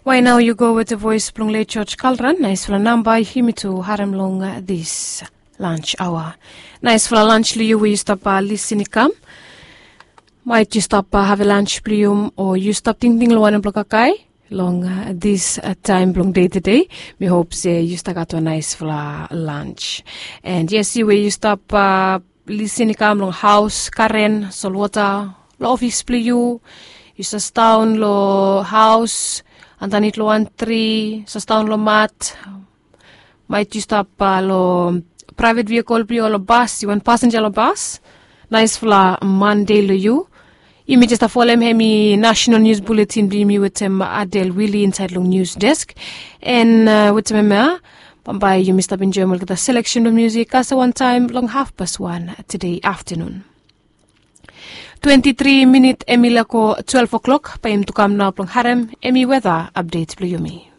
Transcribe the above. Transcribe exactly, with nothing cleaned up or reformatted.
Why now you go with the voice plung le church kalran, nice for a number, himitu harem long this lunch hour. Nice for a lunch liu, you stop a listenicam. Might you stop uh, have a lunch plium or you stop thinking lo one blokakai long uh, this uh, time long day to day. Me hope say you start got a nice for uh, lunch. And yes, you you stop uh, listening kam long house karen solwata lo office pliu. You start down lo house and then it lo one tree so down lo mat. Might you stop uh, lo private vehicle pliu lo bus you want passenger lo bus. Nice for uh, Monday lo you. You may just follow me National News Bulletin bring me with um, Adele Willie inside long news desk. And uh, with me, by you Mister Benjamin with the selection of music as one time long half past one today afternoon. twenty-three minute Emilako twelve o'clock. Pa im to come now long harem Emi weather update blue me.